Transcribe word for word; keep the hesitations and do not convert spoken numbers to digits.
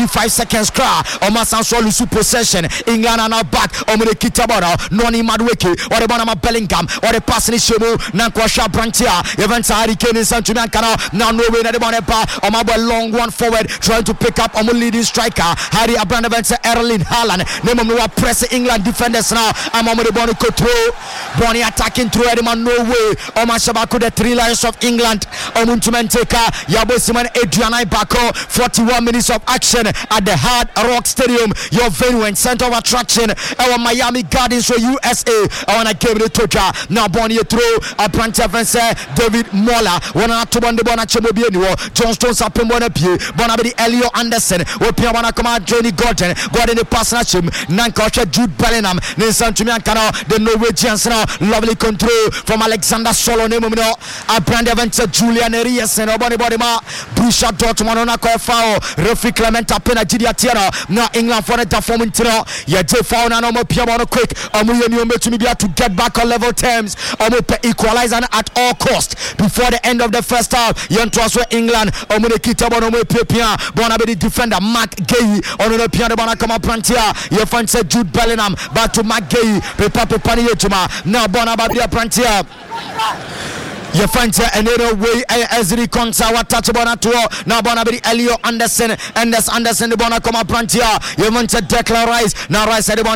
twenty-five seconds cry Oma Sanso Lusu possession England are now back Omo de Kitabora Noni Madueke or the Bonama Bellingham or the passing Shemu Nankosha Brantia events Harry Kane in Santuman Canal now no way that the Bonepa Oma long one forward trying to pick up Omo leading striker Harry Abramovich Erling Haaland name of no press England defenders now I'm Omo de Bonico through Bonnie attacking through Edman no way Oma Shabaku the three lions of England Omuntumenteka Yabo Simon Adrian Ibako forty-one minutes of action at the Hard Rock Stadium your venue and center of attraction our Miami Gardens for U S A I want to give it to Toja now Bonnie through a branch of David Mola one out to one the Bona Chemobiano John Stones up in Bonapie Bonabidi Elio Anderson Opia Wana Kama Johnny Gordon Gordon the partnership Nankosha Jude Bellingham Nisan Tumiankano the Norwegians now lovely control from Alexander Solo Nemumino a brand event Julian Arias and Obani Bodima Busha Dortmund on a call foul Referee Clement Apena Gidia Tierra now England for the performing tino yeah J foul and Omo Piamono quick Omo Yumi to me to get back on level terms Omo equalizer at all costs before the end of the first half Yon transfer England Omo de Kitabo Omo Pepia Bonabedi defender Mark Gay on the piano Bona Kama Prantia your friend said Jude Bellingham back to Mark Gay Pepa Pepani Yetuma now Bonabadi Prantia your friends and another way as the consa what touch bona to now Bonabedi Elio Anderson Anders Anderson the Bona Kama Prantia you want to Declan Rice now Rice at the